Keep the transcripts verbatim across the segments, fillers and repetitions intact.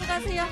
들어가세요.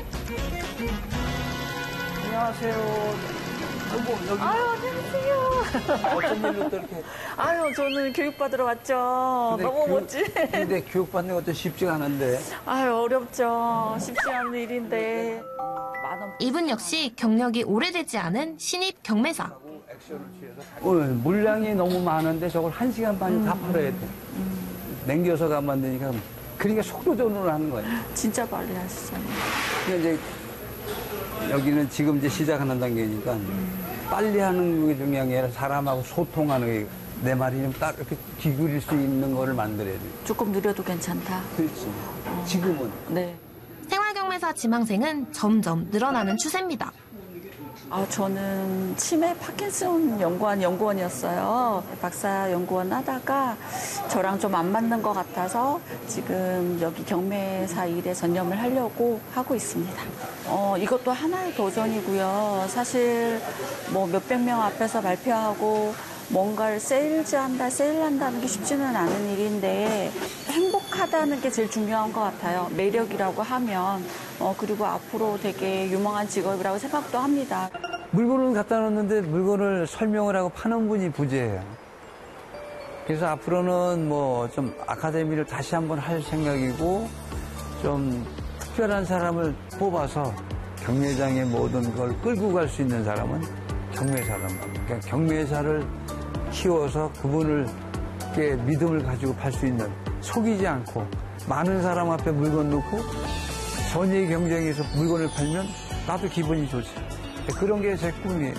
안녕하세요. 아이고, 여기. 아유, 안녕하세요. 어떤 일로 또 이렇게. 아유, 저는 교육받으러 왔죠. 근데 너무 교육- 멋지. 근데 교육받는 것도 쉽지가 않은데. 아유, 어렵죠. 쉽지 않은 일인데. 만원. 이분 역시 경력이 오래되지 않은 신입 경매사. 오늘 물량이 너무 많은데 저걸 한 시간 반이 음. 다 팔아야 돼. 남겨서 가면 되니까. 그러니까 속도전으로 하는 거예요. 진짜 빨리 하시잖아요. 그러니까 이제 여기는 지금 이제 시작하는 단계니까 빨리 하는 게 중요한 게 아니라 사람하고 소통하는 게 내 말이 좀 딱 이렇게 기울일 수 있는 거를 만들어야 돼. 조금 느려도 괜찮다. 그렇지. 지금은. 네. 생활경매사 지망생은 점점 늘어나는 추세입니다. 아, 저는 치매 파킨슨 연구원 연구원이었어요. 박사 연구원 하다가 저랑 좀 안 맞는 것 같아서 지금 여기 경매사 일에 전념을 하려고 하고 있습니다. 어, 이것도 하나의 도전이고요. 사실 뭐 몇백 명 앞에서 발표하고 뭔가를 세일즈한다, 세일한다는 게 쉽지는 않은 일인데 행복하다는 게 제일 중요한 것 같아요. 매력이라고 하면. 어, 그리고 앞으로 되게 유망한 직업이라고 생각도 합니다. 물건을 갖다 놓는데 물건을 설명을 하고 파는 분이 부재해요. 그래서 앞으로는 뭐 좀 아카데미를 다시 한번 할 생각이고 좀 특별한 사람을 뽑아서 경매장의 모든 걸 끌고 갈 수 있는 사람은 경매사란 말이에요. 그러니까 경매사를 키워서 그분을 께 믿음을 가지고 팔 수 있는, 속이지 않고 많은 사람 앞에 물건 놓고 전의 경쟁에서 물건을 팔면 나도 기분이 좋지. 그런 게 제 꿈이에요.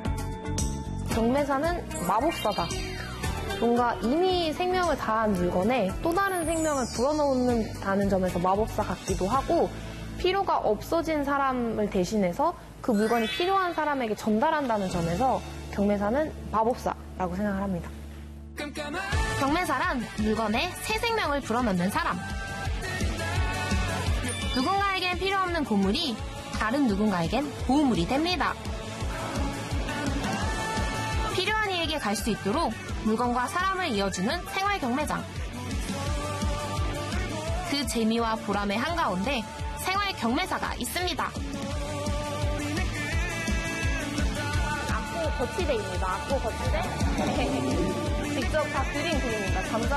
경매사는 마법사다. 뭔가 이미 생명을 다한 물건에 또 다른 생명을 불어넣는다는 점에서 마법사 같기도 하고, 필요가 없어진 사람을 대신해서 그 물건이 필요한 사람에게 전달한다는 점에서 경매사는 마법사라고 생각을 합니다. 경매사란 물건에 새 생명을 불어넣는 사람. 누군가에겐 필요 없는 고물이 다른 누군가에겐 보물이 됩니다. 필요한 이에게 갈 수 있도록 물건과 사람을 이어주는 생활 경매장. 그 재미와 보람의 한가운데 생활 경매사가 있습니다. 악보 거치대입니다. 악보 거치대. 직접 다 그린 그림입니다. 잠자